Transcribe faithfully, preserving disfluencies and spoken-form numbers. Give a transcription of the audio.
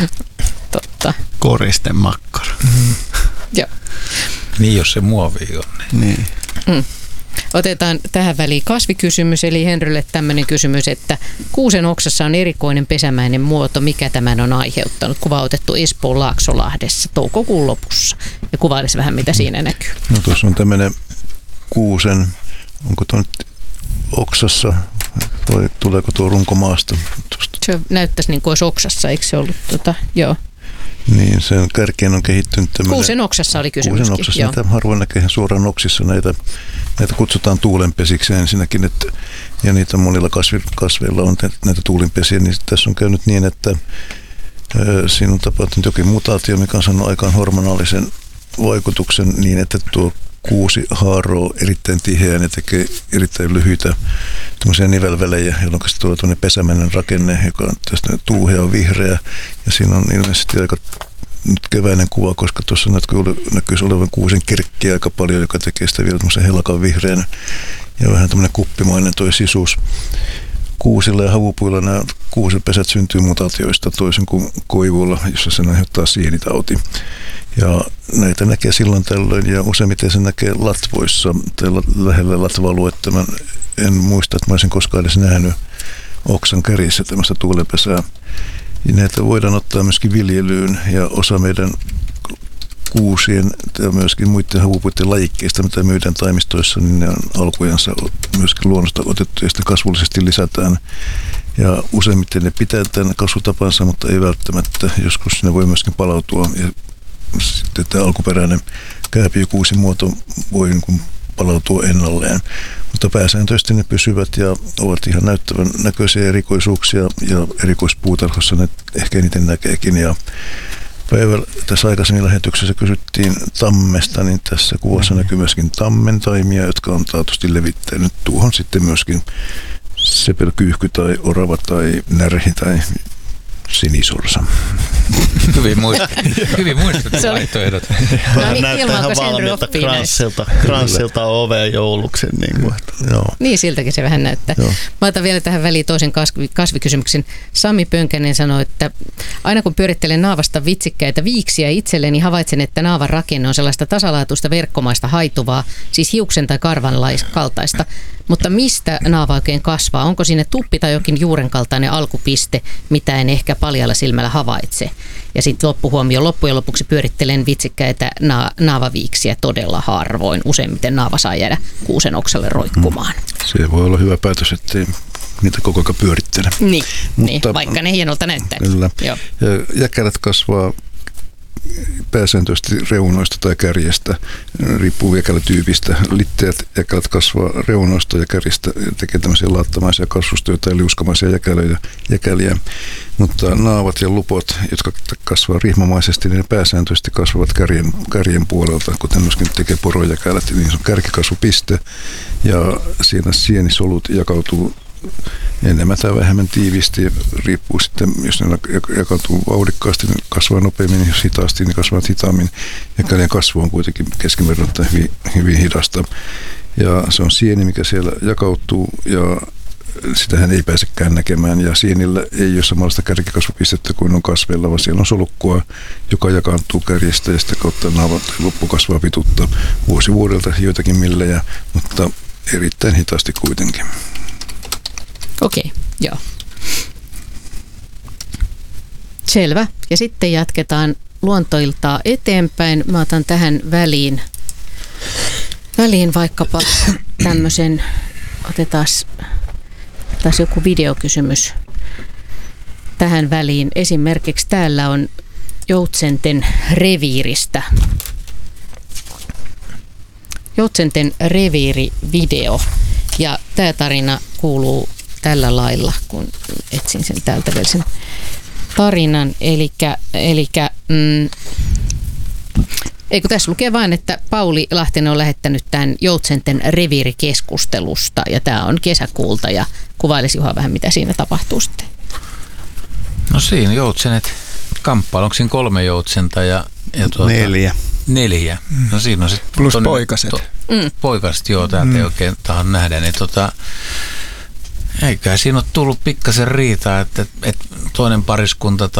Totta. Koristemakkara. Mm. Joo. Niin, jos se muovi on. Niin. niin. Mm. Otetaan tähän väliin kasvikysymys, eli Henrylle tämmöinen kysymys, että kuusen oksassa on erikoinen pesämäinen muoto. Mikä tämän on aiheuttanut? Kuva otettu Espoon Laaksolahdessa toukokuun lopussa. Ja kuvailisi vähän, mitä siinä näkyy. No tuossa on tämmöinen kuusen, onko tuo nyt oksassa vai tuleeko tuo runko maasta? Se näyttäisi niin kuin olisi oksassa, eikö se ollut? Tota, joo. Niin, sen kärkeen on kehittynyt tämmöinen... Kuusen oksassa oli kysymyskin. Kuusen oksassa, näitä harvoin näkee suoraan oksissa. Näitä, näitä kutsutaan tuulenpesiksi ensinnäkin, että, ja niitä monilla kasvi, kasveilla on näitä tuulinpesiä. Niin tässä on käynyt niin, että äh, siinä on tapahtunut jokin mutaatio, mikä on saanut aikaan hormonaalisen vaikutuksen niin, että tuo kuusi haaroo erittäin tiheään ja tekee erittäin lyhyitä tämmöisiä nivelvälejä, jolloin sitten tulee tuonne pesämäinen rakenne, joka on tästä tuuhea on vihreä. Ja siinä on ilmeisesti aika nyt keväinen kuva, koska tuossa näkyisi olevan kuusen kirkkiä aika paljon, joka tekee sitä vielä tämmöisen helakan vihreänä. Ja vähän tämmöinen kuppimainen toi sisuus. Kuusilla ja havupuilla nämä kuusenpesät syntyy mutaatioista toisin kuin koivulla, jossa se aiheuttaa sienitauti. Ja näitä näkee silloin tällöin ja useimmiten se näkee latvoissa tai lähellä latva-aluetta. Mä en muista, että mä olisin koskaan edes nähnyt oksan kärissä tämmöistä tuulenpesää. Ja näitä voidaan ottaa myöskin viljelyyn ja osa meidän kuusien ja myöskin muiden havupuiden lajikkeista, mitä myydään taimistoissa, niin ne on alkujansa myöskin luonnosta otettu ja sitten kasvullisesti lisätään. Ja useimmiten ne pitää tämän kasvutapansa, mutta ei välttämättä. Joskus ne voi myöskin palautua ja sitten tämä alkuperäinen kääpiökuusin muoto voi niin kuin palautua ennalleen. Mutta pääsääntöisesti ne pysyvät ja ovat ihan näyttävän näköisiä erikoisuuksia ja erikoispuutarhassa ne ehkä eniten näkeekin. Ja päivällä tässä aikaisemmin lähetyksessä kysyttiin tammesta, niin tässä kuvassa näkyy myöskin tammen taimia, jotka on taatusti levittänyt tuohon sitten myöskin sepelkyyhky tai orava tai närhi tai sinisorsa. Hyvin muistettu vaihtoehdot. No niin, näyttää ihan valmiilta kranssilta, kranssilta oveen jouluksen. Niin, kuin, että, joo. Niin, siltäkin se vähän näyttää. Joo. Mä otan vielä tähän väliin toisen kasvi, kasvikysymyksen. Sami Pönkänen sanoi, että aina kun pyörittelen naavasta vitsikkäitä viiksiä itselleni, havaitsen, että naavan rakenne on sellaista tasalaatuista verkkomaista haituvaa, siis hiuksen tai karvan kaltaista. Mutta mistä naava oikein kasvaa? Onko siinä tuppi tai jokin juuren kaltainen alkupiste, mitä en ehkä paljalla silmällä havaitse? Ja sitten loppuhuomio. Loppujen lopuksi pyörittelen vitsikkäitä na- naavaviiksiä todella harvoin. Useimmiten naava saa jäädä kuusen oksalle roikkumaan. Se voi olla hyvä päätös, ettei niitä koko ajan pyörittele. Niin, Mutta, niin vaikka ne hienolta näyttää. Kyllä. Joo. Jäkälät kasvaa pääsääntöisesti reunoista tai kärjestä, riippuu jäkälätyypistä. Litteät jäkälät kasvaa reunoista ja kärjestä ja tekee tämmöisiä laattamaisia kasvustoja tai liuskamaisia jäkäliä, jäkäliä. Mutta naavat ja lupot, jotka kasvaa rihmamaisesti, niin ne pääsääntöisesti kasvavat kärjen, kärjen puolelta, kuten myöskin tekee porojäkälät, niin se on kärkikasvupiste ja siinä sienisolut jakautuu enemmän tai vähemmän tiiviisti, riippuu sitten, jos ne jakautuu vauhdikkaasti, niin kasvaa nopeammin, jos hitaasti, niin kasvaa hitaammin. Jäkälien kasvu on kuitenkin keskiverran hyvin, hyvin hidasta. Ja se on sieni, mikä siellä jakautuu, ja sitähän ei pääsekään näkemään. Ja sienillä ei ole samanlaista kärkikasvupistettä kuin on kasveilla, vaan siellä on solukkua, joka jakaantuu kärjestä, ja sitä kautta naava tai loppu kasvaa pituutta vuosi vuodelta joitakin millejä, mutta erittäin hitaasti kuitenkin. Okei, joo. Selvä. Ja sitten jatketaan luontoiltaa eteenpäin. Mä otan tähän väliin, väliin vaikkapa tämmöisen, otetaan taas joku videokysymys tähän väliin. Esimerkiksi täällä on Joutsenten reviiristä. Joutsenten reviirivideo. Ja tämä tarina kuuluu tällä lailla, kun etsin sen täältä vielä sen tarinan. Elikkä, elikkä, mm, eikö tässä lukee vain, että Pauli Lahtinen on lähettänyt tämän Joutsenten reviirikeskustelusta ja tämä on kesäkuulta ja kuvailisi Juha vähän, mitä siinä tapahtuu sitten. No siinä Joutsenet kamppailu, onko siinä kolme Joutsenta ja, ja tuota, neljä. Neljä. No siinä on sitten plus ton, poikaset. To, mm. Poikaset, joo, täältä mm. ei oikein tahan nähdä. Niin tota, eiköhän siinä ole tullut pikkasen riitaa, että, että toinen pariskunta tai